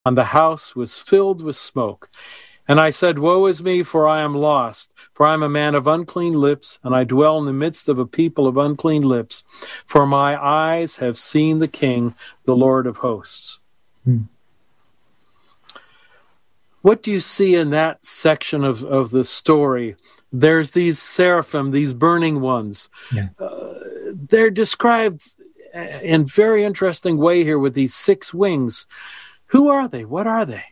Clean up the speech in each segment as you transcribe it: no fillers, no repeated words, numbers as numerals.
and the house was filled with smoke. And I said, Woe is me, for I am lost, for I am a man of unclean lips, and I dwell in the midst of a people of unclean lips, for my eyes have seen the King, the Lord of hosts. What do you see in that section of the story? There's these seraphim, these burning ones. Yeah. They're described in very interesting way here with these 6 wings. Who are they? What are they?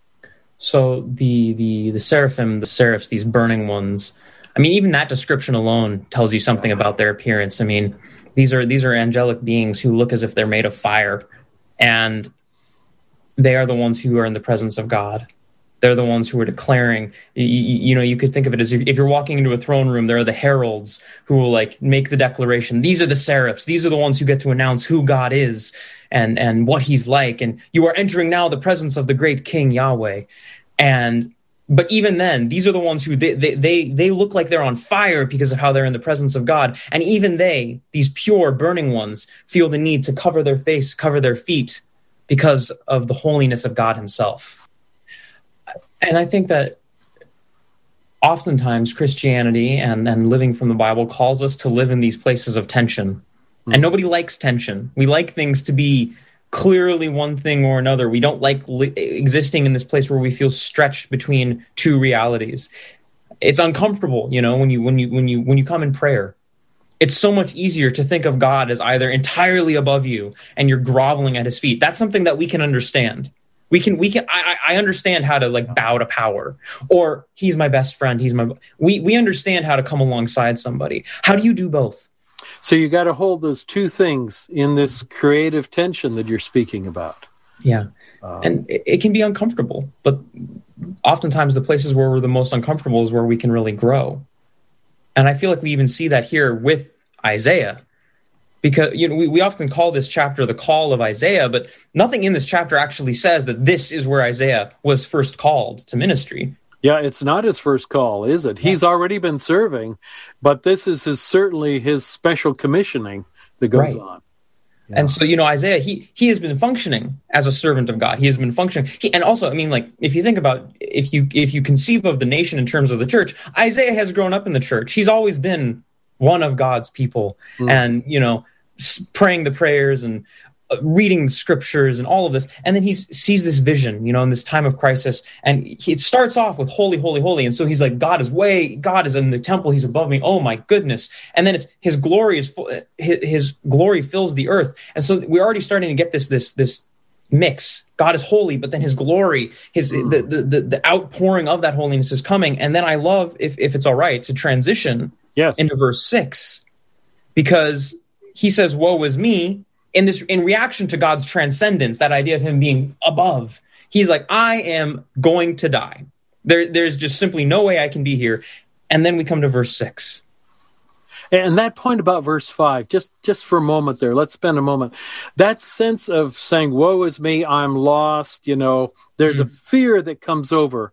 So the seraphim, the seraphs, these burning ones, I mean, even that description alone tells you something about their appearance. I mean, these are angelic beings who look as if they're made of fire, and they are the ones who are in the presence of God. They're the ones who are declaring, you could think of it as if you're walking into a throne room, there are the heralds who will like make the declaration. These are the seraphs. These are the ones who get to announce who God is and what he's like. And you are entering now the presence of the great King Yahweh. But even then, these are the ones who they look like they're on fire because of how they're in the presence of God. And even they, these pure burning ones, feel the need to cover their face, cover their feet because of the holiness of God himself. And I think that oftentimes Christianity and living from the Bible calls us to live in these places of tension. Mm-hmm. And nobody likes tension. We like things to be clearly one thing or another. We don't like existing in this place where we feel stretched between two realities. It's uncomfortable, when you come in prayer. It's so much easier to think of God as either entirely above you and you're groveling at his feet. That's something that we can understand. I understand how to bow to power, or he's my best friend. We understand how to come alongside somebody. How do you do both? So you got to hold those two things in this creative tension that you're speaking about. Yeah. And it can be uncomfortable, but oftentimes the places where we're the most uncomfortable is where we can really grow. And I feel like we even see that here with Isaiah. Because we often call this chapter the call of Isaiah, but nothing in this chapter actually says that this is where Isaiah was first called to ministry. Yeah, it's not his first call, is it? Yeah. He's already been serving, but this is certainly his special commissioning that goes on. Yeah. And so, Isaiah, he has been functioning as a servant of God. He has been functioning. And also, if you think about, if you conceive of the nation in terms of the church, Isaiah has grown up in the church. He's always been one of God's people, and praying the prayers and reading the scriptures and all of this. And then he sees this vision, in this time of crisis, and it starts off with holy, holy, holy. And so he's like, God is in the temple. He's above me. Oh my goodness. And then his glory his glory fills the earth. And so we're already starting to get this mix. God is holy, but then his glory, the outpouring of that holiness is coming. And then I love, if it's all right, to transition into verse 6, because he says, woe is me, in reaction to God's transcendence, that idea of him being above. He's like, I am going to die. There's just simply no way I can be here. And then we come to verse 6. And that point about verse 5, just for a moment there, let's spend a moment. That sense of saying, woe is me, I'm lost, there's a fear that comes over.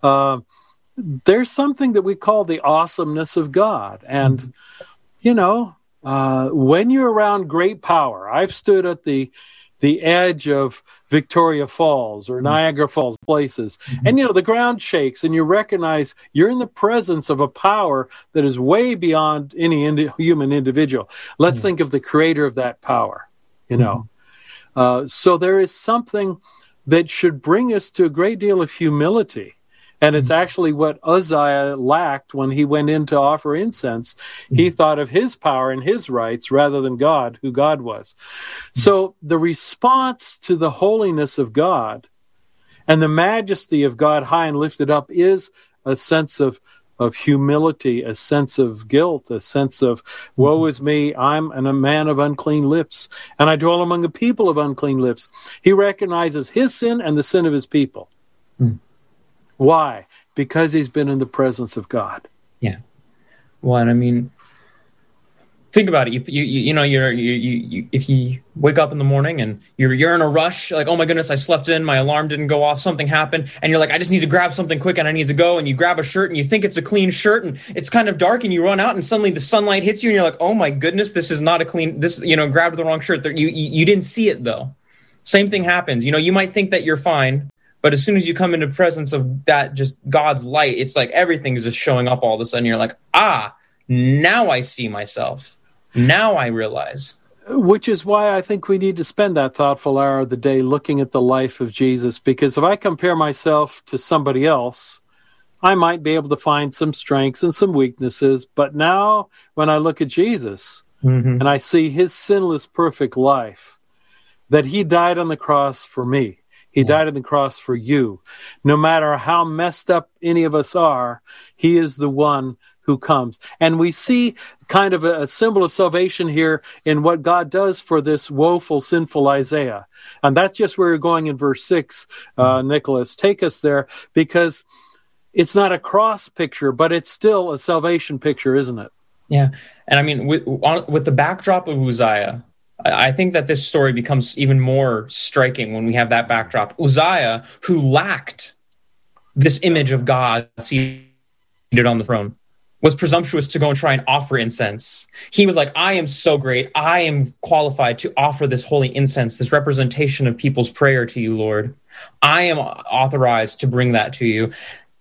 There's something that we call the awesomeness of God. And, when you're around great power, I've stood at the edge of Victoria Falls or Niagara Falls places, and, the ground shakes and you recognize you're in the presence of a power that is way beyond any human individual. Let's think of the creator of that power, So there is something that should bring us to a great deal of humility. And it's actually what Uzziah lacked when he went in to offer incense. He thought of his power and his rights rather than God, who God was. So the response to the holiness of God and the majesty of God high and lifted up is a sense of humility, a sense of guilt, a sense of, woe is me, I'm a man of unclean lips, and I dwell among a people of unclean lips. He recognizes his sin and the sin of his people. Why? Because he's been in the presence of God. Yeah. Well, and think about it. You if you wake up in the morning and you're in a rush, like, oh my goodness, I slept in, my alarm didn't go off, something happened, and you're like, I just need to grab something quick and I need to go, and you grab a shirt and you think it's a clean shirt and it's kind of dark and you run out and suddenly the sunlight hits you and you're like, oh my goodness, this is not a clean, grabbed the wrong shirt. You didn't see it though. Same thing happens. You might think that you're fine, but as soon as you come into presence of that, just God's light, it's like everything is just showing up all of a sudden. You're like, now I see myself. Now I realize. Which is why I think we need to spend that thoughtful hour of the day looking at the life of Jesus, because if I compare myself to somebody else, I might be able to find some strengths and some weaknesses. But now when I look at Jesus and I see his sinless, perfect life, that he died on the cross for me. He died on the cross for you. No matter how messed up any of us are, he is the one who comes. And we see kind of a symbol of salvation here in what God does for this woeful, sinful Isaiah. And that's just where you're going in verse 6, Nicholas. Take us there, because it's not a cross picture, but it's still a salvation picture, isn't it? Yeah. And I mean, with the backdrop of Uzziah, I think that this story becomes even more striking when we have that backdrop. Uzziah, who lacked this image of God seated on the throne, was presumptuous to go and try and offer incense. He was like, I am so great. I am qualified to offer this holy incense, this representation of people's prayer to you, Lord. I am authorized to bring that to you.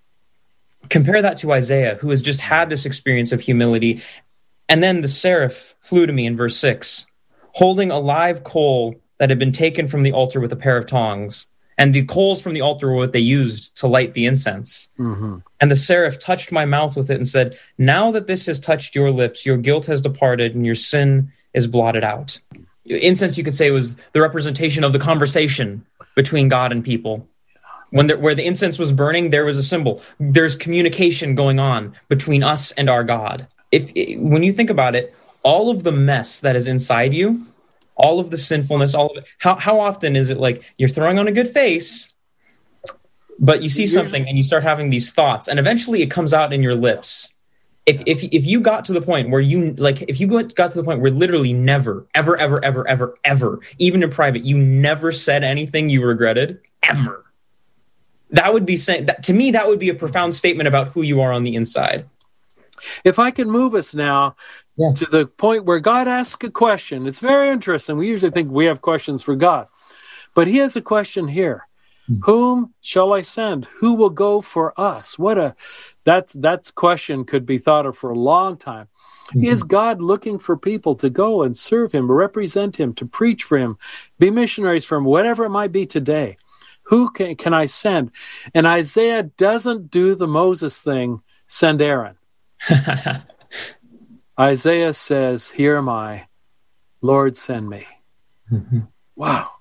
Compare that to Isaiah, who has just had this experience of humility. And then the seraph flew to me in verse 6, holding a live coal that had been taken from the altar with a pair of tongs. And the coals from the altar were what they used to light the incense. Mm-hmm. And the seraph touched my mouth with it and said, now that this has touched your lips, your guilt has departed and your sin is blotted out. Incense, you could say, was the representation of the conversation between God and people. Where the incense was burning, there was a symbol. There's communication going on between us and our God. When you think about it, all of the mess that is inside you, all of the sinfulness, all of it, how often is it like you're throwing on a good face, but you see something and you start having these thoughts, and eventually it comes out in your lips. If you got to the point where where literally never, ever, even in private, you never said anything you regretted, ever, that would be saying that to me, that would be a profound statement about who you are on the inside. If I can move us now to the point where God asks a question. It's very interesting. We usually think we have questions for God, but he has a question here. Whom shall I send? Who will go for us? That question could be thought of for a long time. Is God looking for people to go and serve him, represent him, to preach for him, be missionaries for him, whatever it might be today? Who can I send? And Isaiah doesn't do the Moses thing, send Aaron. Isaiah says, here am I, Lord, send me. Mm-hmm. Wow.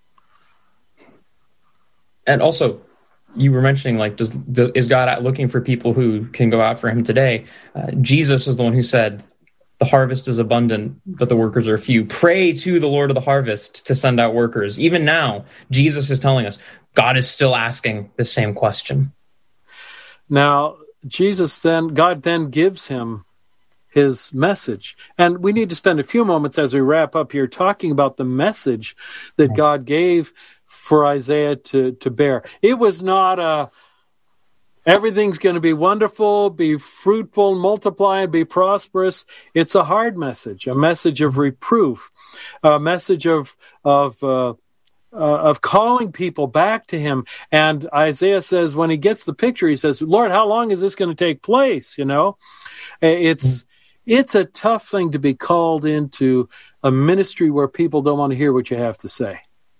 And also, you were mentioning, like, is God looking for people who can go out for him today? Jesus is the one who said, the harvest is abundant, but the workers are few. Pray to the Lord of the harvest to send out workers. Even now, Jesus is telling us, God is still asking the same question. Now, God then gives him his message. And we need to spend a few moments as we wrap up here talking about the message that God gave for Isaiah to bear. It was not everything's going to be wonderful, be fruitful, multiply, and be prosperous. It's a hard message, a message of reproof, a message of calling people back to him. And Isaiah says, when he gets the picture, he says, Lord, how long is this going to take place? It's a tough thing to be called into a ministry where people don't want to hear what you have to say.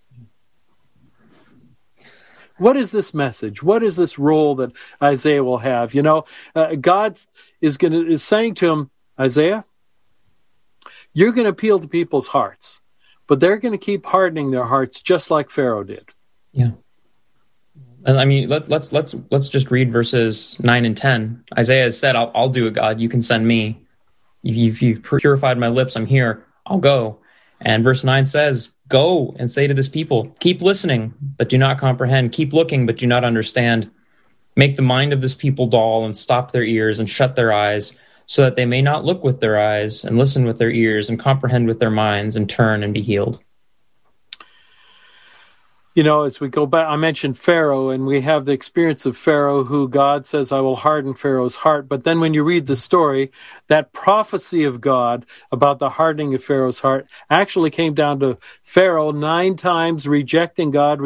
What is this message? What is this role that Isaiah will have? God is saying to him, Isaiah, you're going to appeal to people's hearts, but they're going to keep hardening their hearts just like Pharaoh did. Yeah. And I mean, let's just read verses 9 and 10. Isaiah has said, I'll do it, God. You can send me. If you've purified my lips, I'm here. I'll go. And verse 9 says, go and say to this people, keep listening, but do not comprehend. Keep looking, but do not understand. Make the mind of this people dull and stop their ears and shut their eyes, so that they may not look with their eyes and listen with their ears and comprehend with their minds and turn and be healed. As we go back, I mentioned Pharaoh, and we have the experience of Pharaoh, who God says, I will harden Pharaoh's heart. But then when you read the story, that prophecy of God about the hardening of Pharaoh's heart actually came down to Pharaoh 9 times rejecting God,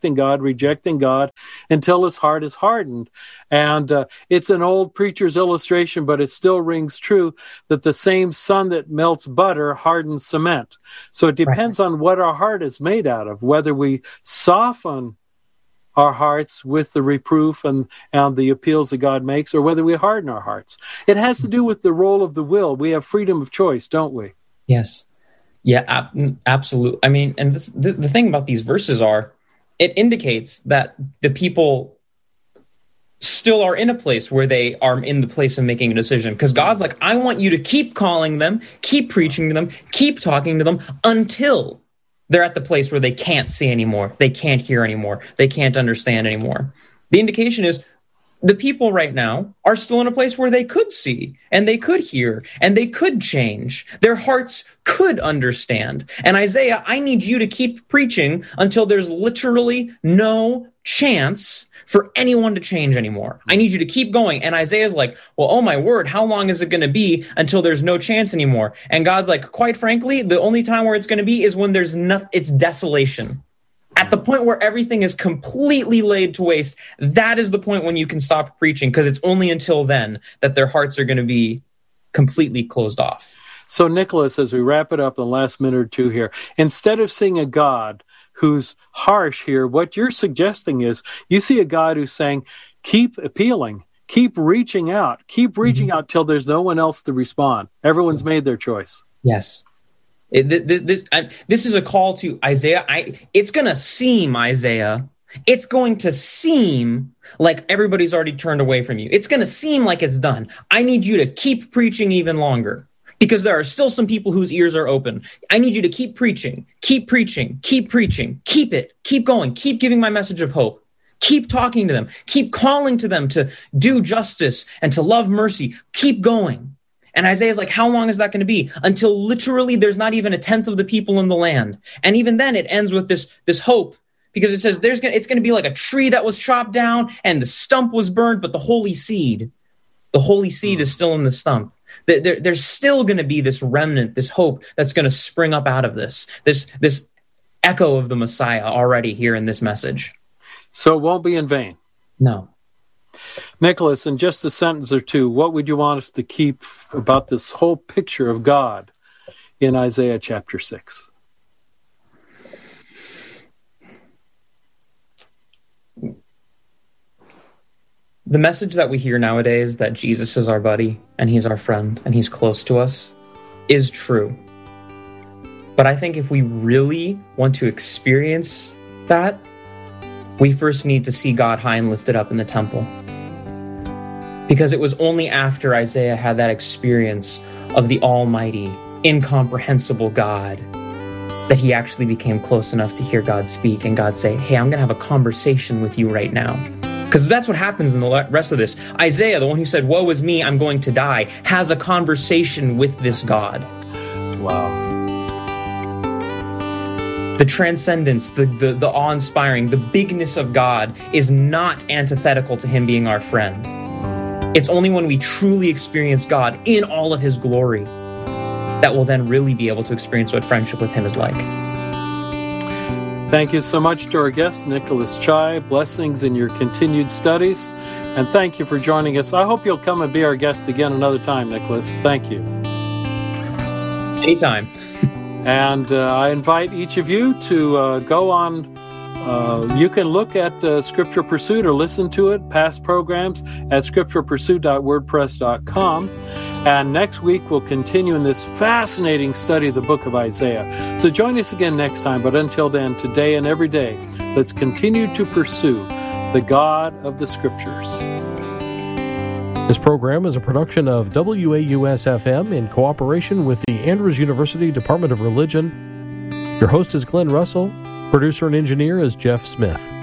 until his heart is hardened. And it's an old preacher's illustration, but it still rings true that the same sun that melts butter hardens cement. So it depends on what our heart is made out of, whether we soften our hearts with the reproof and the appeals that God makes, or whether we harden our hearts. It has to do with the role of the will. We have freedom of choice, don't we? Yes. Yeah, absolutely. I mean, and the thing about these verses it indicates that the people still are in a place where they are in the place of making a decision. Because God's like, I want you to keep calling them, keep preaching to them, keep talking to them until they're at the place where they can't see anymore, they can't hear anymore, they can't understand anymore. The indication is the people right now are still in a place where they could see and they could hear and they could change. Their hearts could understand. And Isaiah, I need you to keep preaching until there's literally no chance for anyone to change anymore. I need you to keep going. And Isaiah's like, well, oh my word, how long is it going to be until there's no chance anymore? And God's like, quite frankly, the only time where it's going to be is when there's it's desolation. At the point where everything is completely laid to waste, that is the point when you can stop preaching, because it's only until then that their hearts are going to be completely closed off. So, Nicholas, as we wrap it up in the last minute or two here, instead of seeing a God who's harsh here, what you're suggesting is you see a God who's saying, keep appealing, keep reaching out till there's no one else to respond. Everyone's made their choice. Yes. This is a call to Isaiah. It's going to seem, Isaiah, it's going to seem like everybody's already turned away from you. It's going to seem like it's done. I need you to keep preaching even longer, because there are still some people whose ears are open. I need you to keep preaching, keep preaching, keep preaching, keep going, keep giving my message of hope, keep talking to them, keep calling to them to do justice and to love mercy, keep going. And Isaiah's like, how long is that going to be? Until literally there's not even 1/10 of the people in the land. And even then it ends with this hope, because it says it's going to be like a tree that was chopped down and the stump was burned, but the holy seed is still in the stump. There's still going to be this remnant, this hope that's going to spring up out of this echo of the Messiah already here in this message. So it won't be in vain. No. Nicholas, in just a sentence or two, what would you want us to keep about this whole picture of God in Isaiah chapter 6? The message that we hear nowadays, that Jesus is our buddy and he's our friend and he's close to us, is true. But I think if we really want to experience that, we first need to see God high and lifted up in the temple. Because it was only after Isaiah had that experience of the almighty, incomprehensible God that he actually became close enough to hear God speak and God say, hey, I'm going to have a conversation with you right now. Because that's what happens in the rest of this. Isaiah, the one who said, woe is me, I'm going to die, has a conversation with this God. Wow. The transcendence, the awe-inspiring, the bigness of God is not antithetical to him being our friend. It's only when we truly experience God in all of his glory that we'll then really be able to experience what friendship with him is like. Thank you so much to our guest, Nicholas Chai. Blessings in your continued studies. And thank you for joining us. I hope you'll come and be our guest again another time, Nicholas. Thank you. Anytime. And I invite each of you to go on. You can look at Scripture Pursuit or listen to it, past programs, at scripturepursuit.wordpress.com. And next week, we'll continue in this fascinating study of the book of Isaiah. So join us again next time. But until then, today and every day, let's continue to pursue the God of the Scriptures. This program is a production of WAUS-FM in cooperation with the Andrews University Department of Religion. Your host is Glenn Russell. Producer and engineer is Jeff Smith.